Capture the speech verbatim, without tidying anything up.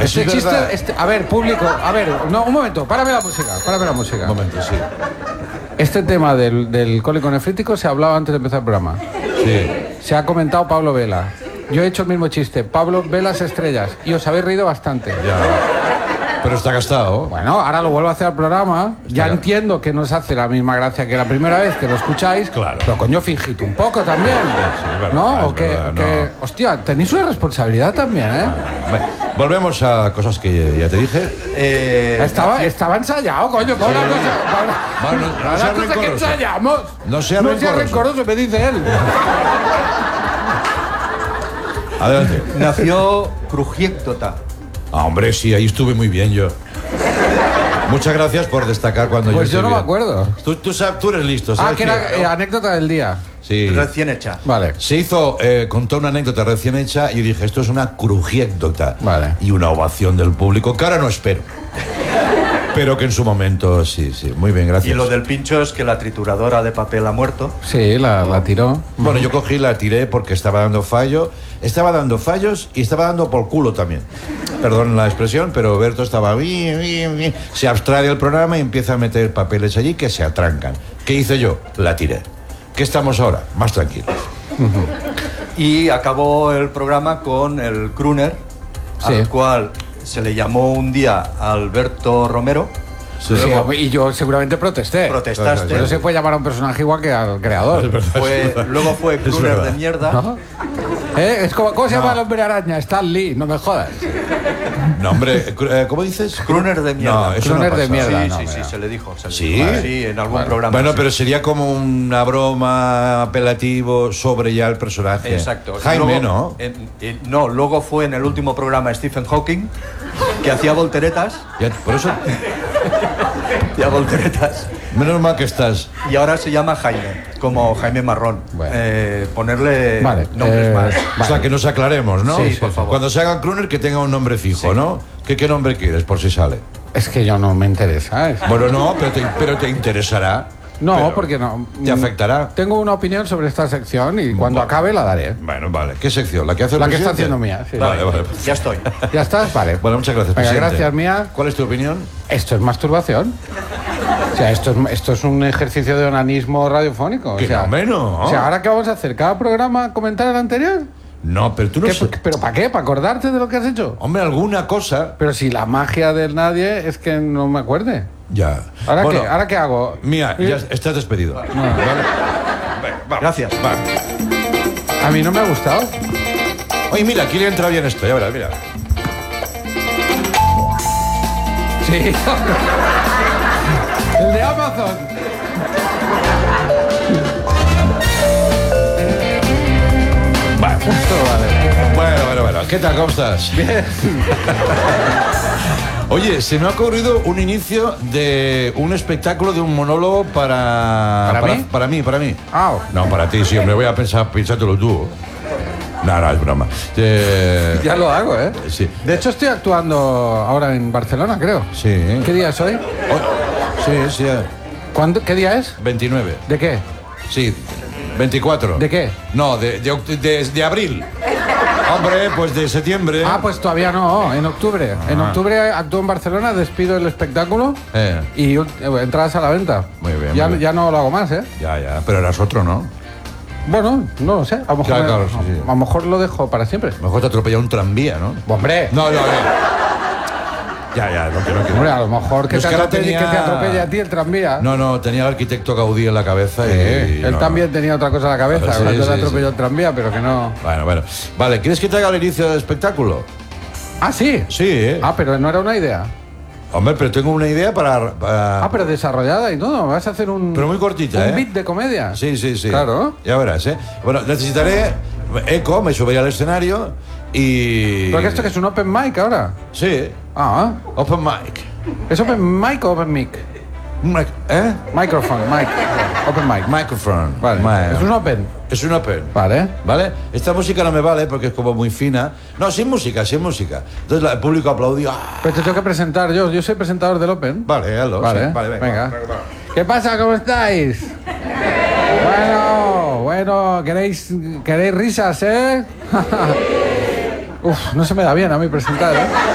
Este es chiste, verdad. este, a ver, público, a ver, no, un momento, párame la música, párame la música. Un momento, sí. Este tema del, del cólico nefrítico se ha hablado antes de empezar el programa. Sí. Se ha comentado Pablo Vela. Yo he hecho el mismo chiste, Pablo Velas Estrellas, y os habéis reído bastante. Ya. Pero está gastado. Bueno, ahora lo vuelvo a hacer al programa. Ya Está- entiendo que no os hace la misma gracia que la primera vez que lo escucháis. Claro. Pero coño, fingid un poco también. es verdad, ¿No? es O que, verdad, que- no. hostia, tenéis una responsabilidad también, ¿eh? Bueno, volvemos a cosas que ya te dije. Eh, Estaba, estaba ensayado, coño, con una cosa. Bueno, no Una sea cosa que rencoroso. ensayamos. No sea no rencoroso. rencoroso, me dice él. Adelante. Nació Crujiéctota. Ah, hombre, sí, ahí estuve muy bien yo. Muchas gracias por destacar cuando Pues yo yo no estoy me bien. acuerdo. Tú, tú, sabes, tú eres listo, Ah, ¿sabes? que era eh, anécdota del día. Sí. Recién hecha. Vale. Se hizo, eh, contó una anécdota recién hecha y dije, esto es una crujiécdota. Vale. Y una ovación del público, que ahora no espero. Pero que en su momento, sí, sí. Muy bien, Y gracias. lo del pincho es que la trituradora de papel ha muerto. Sí, la, la tiró. Bueno, yo cogí, la tiré porque estaba dando fallo. Estaba dando fallos y estaba dando por culo también. Perdón la expresión, pero Berto estaba... bien, bien, bien. Se abstrae del programa y empieza a meter papeles allí que se atrancan. ¿Qué hice yo? La tiré. ¿Qué estamos ahora? Más tranquilos. Y acabó el programa con el crooner, Sí. al cual se le llamó un día Alberto Romero. Sí. Sí, Luego y yo seguramente protesté. protestaste. Pero no se puede llamar a un personaje igual que al creador. Fue, luego fue crooner verdad. de mierda. ¿No? ¿Eh? Es como, ¿Cómo se No. llama el hombre araña? Stan Lee, no me jodas. No, hombre, eh, ¿cómo dices? Crooner de mierda. No, eso Crooner no de pasa. mierda. Sí, no, sí, mira. sí, se le dijo. se le ¿Sí? dijo. Sí, en algún Bueno. programa. Bueno, sí. pero sería como una broma apelativo sobre ya el personaje. Exacto. Jaime, Luego, ¿no? en- en- no, luego fue en el último programa Stephen Hawking, que hacía volteretas. Ya, por eso, Hacía volteretas. menos mal que estás. Y ahora se llama Jaime, como Jaime Marrón. Bueno. Eh, ponerle Vale, nombres eh, más. O sea, que nos aclaremos, ¿no? Sí, por favor. Cuando se haga crooner, que tenga un nombre fijo, Sí. ¿no? ¿Qué, ¿Qué nombre quieres, por si sale? Es que yo no me interesa. es- Bueno, no, pero te, pero te interesará. No, Pero porque no. ¿Te afectará? Tengo una opinión sobre esta sección y cuando acabe la daré. Bueno, vale. ¿Qué sección? ¿La que hace el La que está presidente? haciendo mía, sí. Vale, vale. Ya estoy. ¿Ya estás? Vale. Bueno, muchas gracias, Venga, presidente. gracias, Mía. ¿Cuál es tu opinión? Esto es masturbación. O sea, esto es, esto es un ejercicio de onanismo radiofónico. O Que sea, no, hombre, no. O sea, ¿ahora qué vamos a hacer? ¿Cada programa comentar el anterior? No, pero tú no ¿Qué- sé- ¿Pero para qué? ¿Para acordarte de lo que has hecho? Hombre, alguna cosa. Pero si la magia del nadie es que no me acuerde. Ya. ¿Ahora, Bueno, qué, ¿Ahora qué hago? Mía, ¿Eh? ya estás despedido. Vale. Venga, vamos. Gracias. Va. A mí no me ha gustado. Oye, mira, aquí le entra bien esto, ya verás, mira. Sí. El de Amazon. Vale. Esto vale. Bueno, bueno, bueno. ¿Qué tal? ¿Cómo estás? Bien. Oye, se me ha ocurrido un inicio de un espectáculo, de un monólogo para... ¿Para mí? Para mí, para mí. Ah, No, para ti, sí, hombre, voy a pensar, pensártelo tú. No, no, es broma. Eh, ya lo hago, ¿eh? Sí. De hecho, estoy actuando ahora en Barcelona, creo. Sí. ¿Qué día es hoy? Oh, sí, sí, ¿Cuándo? ¿Qué día es? veintinueve. ¿De qué? Sí, veinticuatro. ¿De qué? No, de, de, oct- de- de abril. Hombre, pues de septiembre. Ah, pues todavía no, en octubre. En Ah. octubre actúo en Barcelona, despido el espectáculo Eh, y ul- eh, entradas a la venta. Muy bien, Ya, muy bien. ya no lo hago más, ¿eh? ya, ya. Pero eras otro, ¿no? Bueno, no lo sé. A lo mejor, Claro, me- claro, sí, sí. a lo mejor lo dejo para siempre. A lo mejor te atropella un tranvía, ¿no? Hombre, No, no, no. Ya, ya, no quiero que... hombre, a lo mejor que, Es te que ahora atropelle, tenía- que te atropelle a ti el tranvía. No, no, tenía el arquitecto Gaudí en la cabeza y... Eh, y él no, también tenía otra cosa en la cabeza, Sí, cuando sí, le sí. atropelló el tranvía, pero que no. Bueno, bueno. Vale, ¿quieres que te haga el inicio del espectáculo? Ah, sí. Sí, ¿eh? Ah, pero no era una idea. Hombre, pero tengo una idea para... para- Ah, pero desarrollada y todo. Vas a hacer un. Pero muy cortita, un ¿eh? beat de comedia. Sí, sí, sí. Claro. Ya verás, ¿eh? Bueno, necesitaré eco, me subiré al escenario y... Porque esto que es un open mic ahora. Sí, Ah, open mic. ¿es open mic o open mic? Mic- ¿Eh? Microphone, mic. Open mic. Microphone. Vale. Mi- Es un open. Es un open. Vale. ¿Vale? Esta música no me vale porque es como muy fina. No, sin música, sin música. Entonces la- el público aplaudió. ¡Ah! Pero te tengo que presentar yo. Yo soy presentador del open. Vale, hazlo. Vale, sí. Vale, venga. venga. va, va, va. ¿Qué pasa? ¿Cómo estáis? Bueno, bueno, ¿queréis, queréis risas, eh? Uf, no se me da bien a mí presentar, ¿eh?